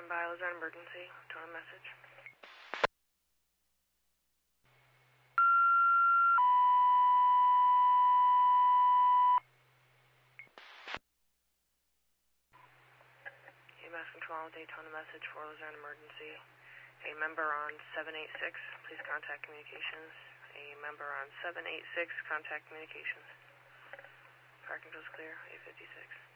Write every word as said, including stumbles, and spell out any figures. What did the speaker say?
by, Luzerne emergency. Tone a message. E M S control, Daytona message for Luzerne emergency. A member on seven eight six, please contact communications. A member on seven eight six, contact communications. Fire control's clear, eight fifty-six.